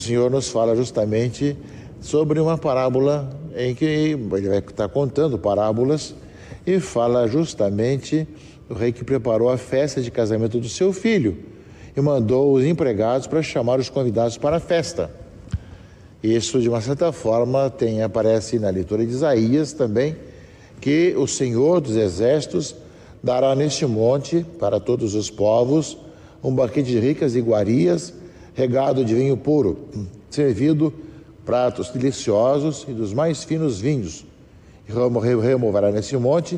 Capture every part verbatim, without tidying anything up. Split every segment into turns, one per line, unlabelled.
O Senhor nos fala justamente sobre uma parábola em que ele vai estar contando parábolas e fala justamente do rei que preparou a festa de casamento do seu filho e mandou os empregados para chamar os convidados para a festa. Isso, de uma certa forma, tem, aparece na leitura de Isaías também, que o Senhor dos Exércitos dará neste monte para todos os povos um banquete de ricas iguarias, regado de vinho puro, servido pratos deliciosos e dos mais finos vinhos. E removerá nesse monte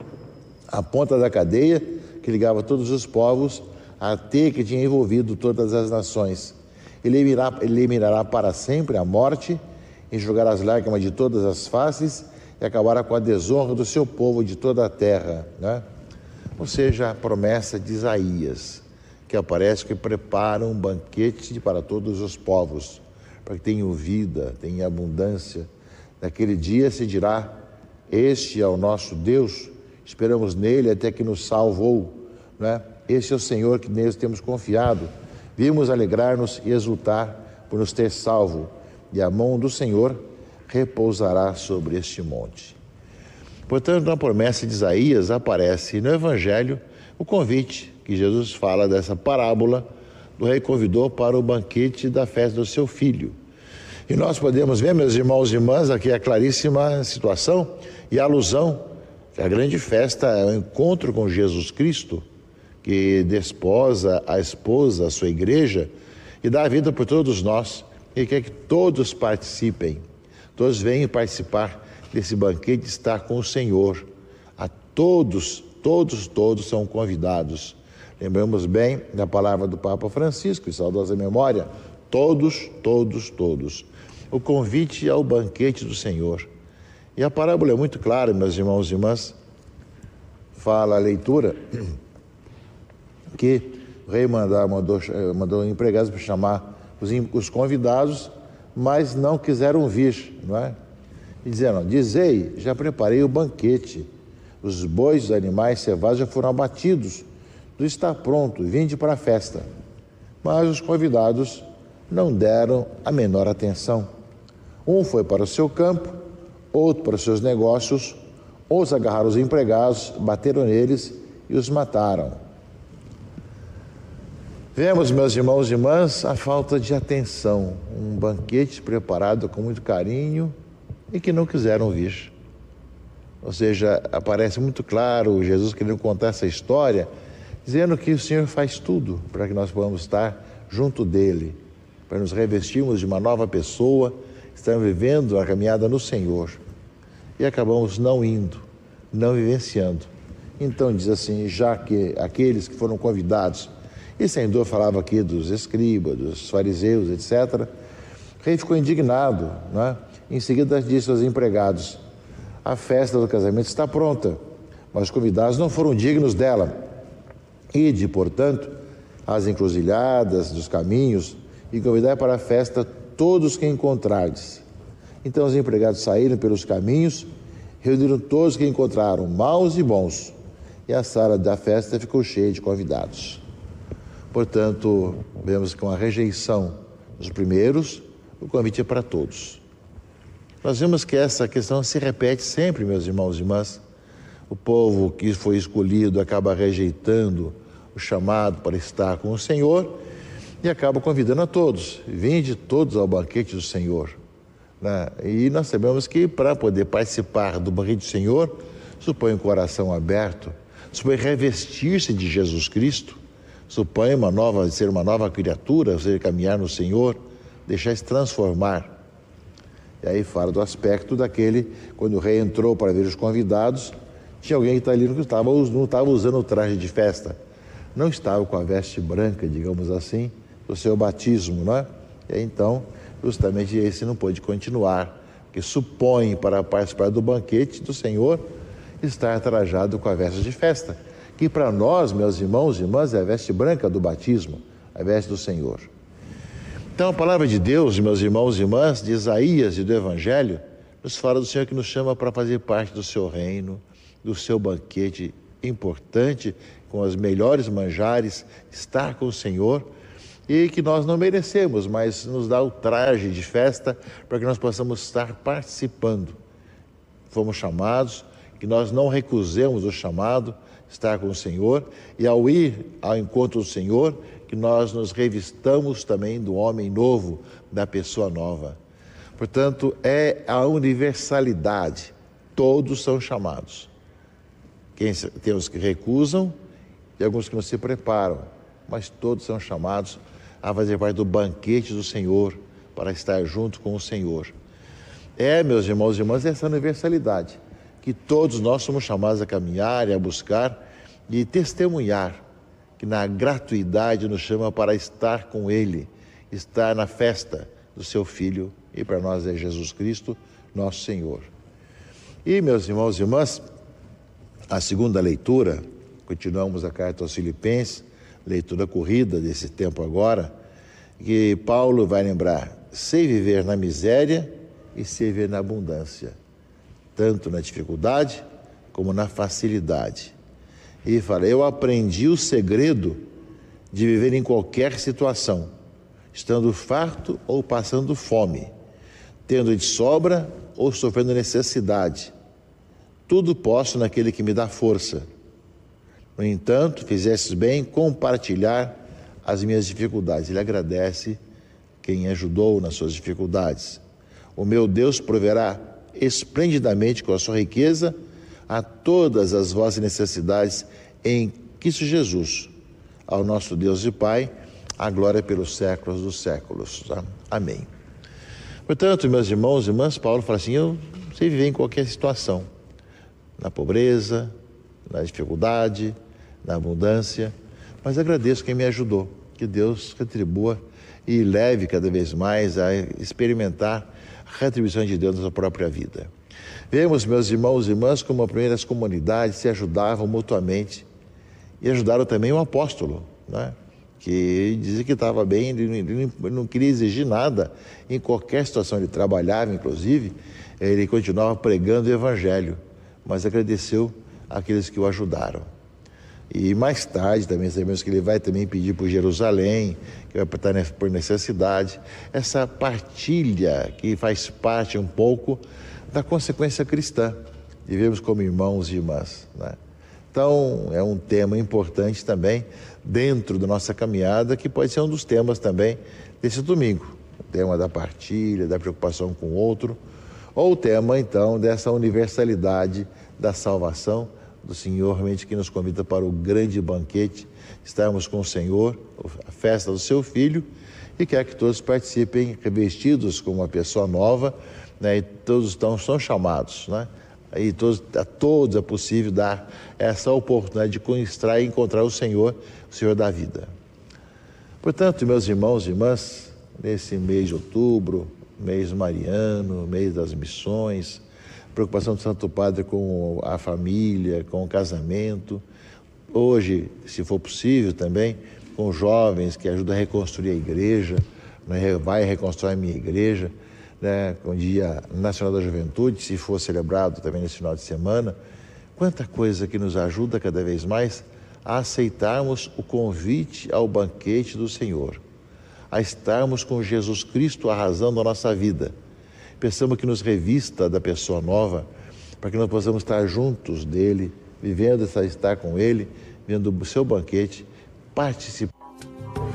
a ponta da cadeia que ligava todos os povos à teia que tinha envolvido todas as nações. Ele eliminará, eliminará para sempre a morte, enxugará as lágrimas de todas as faces e acabará com a desonra do seu povo de toda a terra, né? Ou seja, a promessa de Isaías, que aparece que prepara um banquete para todos os povos, para que tenham vida, tenham abundância. Naquele dia se dirá: este é o nosso Deus, esperamos nele até que nos salvou, né? Este é o Senhor que nele temos confiado, vimos alegrar-nos e exultar por nos ter salvo, e a mão do Senhor repousará sobre este monte. Portanto, na promessa de Isaías aparece no Evangelho o convite que Jesus fala dessa parábola do rei convidou para o banquete da festa do seu filho. E nós podemos ver, meus irmãos e irmãs, aqui a claríssima situação e a alusão que a grande festa é o encontro com Jesus Cristo, que desposa a esposa, a sua igreja, e dá a vida por todos nós, e quer que todos participem, todos venham participar desse banquete, estar com o Senhor. A todos, todos, todos são convidados. Lembramos bem da palavra do Papa Francisco, em saudosa memória, todos, todos, todos. O convite ao banquete do Senhor. E a parábola é muito clara, meus irmãos e irmãs. Fala a leitura que o rei mandou, mandou, mandou empregados para chamar os, os convidados, mas não quiseram vir, não é? E dizendo: dizei, já preparei o banquete, os bois dos animais cevados já foram abatidos, tudo está pronto, vinde para a festa. Mas os convidados não deram a menor atenção. Um foi para o seu campo, outro para os seus negócios, outros agarraram os empregados, bateram neles e os mataram. Vemos, meus irmãos e irmãs, a falta de atenção, um banquete preparado com muito carinho e que não quiseram vir. Ou seja, aparece muito claro Jesus querendo contar essa história, dizendo que o Senhor faz tudo para que nós possamos estar junto dele, para nos revestirmos de uma nova pessoa, estarmos vivendo a caminhada no Senhor. E acabamos não indo, não vivenciando. Então diz assim, já que aqueles que foram convidados, e sem dúvida falava aqui dos escribas, dos fariseus, etcétera, o rei ficou indignado, não é? Em seguida disse aos empregados: a festa do casamento está pronta, mas os convidados não foram dignos dela. Ide, portanto, às encruzilhadas dos caminhos e convidai para a festa todos que encontrardes. Então os empregados saíram pelos caminhos, reuniram todos que encontraram, maus e bons, e a sala da festa ficou cheia de convidados. Portanto, vemos que com a rejeição dos primeiros, o convite é para todos. Nós vemos que essa questão se repete sempre, meus irmãos e irmãs. O povo que foi escolhido acaba rejeitando o chamado para estar com o Senhor e acaba convidando a todos. Vinde todos ao banquete do Senhor, né? E nós sabemos que para poder participar do banquete do Senhor, supõe um coração aberto, supõe revestir-se de Jesus Cristo, supõe uma nova, ser uma nova criatura, ou seja, caminhar no Senhor, deixar-se transformar. E aí fala do aspecto daquele, quando o rei entrou para ver os convidados, tinha alguém que está ali que estava, não estava usando o traje de festa, não estava com a veste branca, digamos assim, do seu batismo, não é? E então, justamente esse não pôde continuar, porque supõe para participar do banquete do Senhor estar trajado com a veste de festa, que para nós, meus irmãos e irmãs, é a veste branca do batismo, a veste do Senhor. Então a palavra de Deus, meus irmãos e irmãs, de Isaías e do Evangelho, nos fala do Senhor que nos chama para fazer parte do seu reino, do seu banquete importante, com os melhores manjares, estar com o Senhor e que nós não merecemos, mas nos dá o traje de festa para que nós possamos estar participando. Fomos chamados, que nós não recusemos o chamado, estar com o Senhor, e ao ir ao encontro do Senhor, que nós nos revistamos também do homem novo, da pessoa nova. Portanto, é a universalidade, todos são chamados. Quem, tem os que recusam e alguns que não se preparam, mas todos são chamados a fazer parte do banquete do Senhor, para estar junto com o Senhor. É, meus irmãos e irmãs, essa universalidade, que todos nós somos chamados a caminhar e a buscar e testemunhar, que na gratuidade nos chama para estar com Ele, estar na festa do Seu Filho, e para nós é Jesus Cristo, nosso Senhor. E, meus irmãos e irmãs, a segunda leitura, continuamos a carta aos Filipenses, leitura corrida desse tempo agora, que Paulo vai lembrar: sei viver na miséria e sei viver na abundância, tanto na dificuldade como na facilidade. E fala: eu aprendi o segredo de viver em qualquer situação, estando farto ou passando fome, tendo de sobra ou sofrendo necessidade. Tudo posso naquele que me dá força. No entanto, fizestes bem compartilhar as minhas dificuldades. Ele agradece quem ajudou nas suas dificuldades. O meu Deus proverá esplendidamente com a sua riqueza a todas as vossas necessidades em Cristo Jesus. Ao nosso Deus e Pai, a glória pelos séculos dos séculos. Amém. Portanto, meus irmãos e irmãs, Paulo fala assim: eu sei viver em qualquer situação, na pobreza, na dificuldade, na abundância, mas agradeço quem me ajudou. Que Deus retribua e leve cada vez mais a experimentar a retribuição de Deus na sua própria vida. Vemos, meus irmãos e irmãs, como as primeiras comunidades se ajudavam mutuamente e ajudaram também o apóstolo, né? Que dizia que estava bem, ele não queria exigir nada em qualquer situação. Ele trabalhava, inclusive, ele continuava pregando o evangelho, mas agradeceu àqueles que o ajudaram. E mais tarde também sabemos que ele vai também pedir por Jerusalém, que vai estar por necessidade. Essa partilha que faz parte um pouco da consequência cristã, de vermos como irmãos e irmãs, né? Então, é um tema importante também dentro da nossa caminhada, que pode ser um dos temas também desse domingo. O tema da partilha, da preocupação com o outro, ou o tema, então, dessa universalidade da salvação do Senhor, realmente que nos convida para o grande banquete, estarmos com o Senhor, a festa do seu Filho, e quer que todos participem revestidos como uma pessoa nova, né? E todos estão, são chamados, né? E todos, a todos é possível dar essa oportunidade de conquistar e encontrar o Senhor, o Senhor da vida. Portanto, meus irmãos e irmãs, nesse mês de outubro, mês mariano, mês das missões, preocupação do Santo Padre com a família, com o casamento, hoje, se for possível também, com jovens que ajudam a reconstruir a igreja, né? Vai reconstruir a minha igreja, né, com o Dia Nacional da Juventude, se for celebrado também nesse final de semana. Quanta coisa que nos ajuda cada vez mais a aceitarmos o convite ao banquete do Senhor, a estarmos com Jesus Cristo a razão da nossa vida. Pensamos que nos revista da pessoa nova, para que nós possamos estar juntos dele, vivendo essa estar com ele, vendo o seu banquete, participando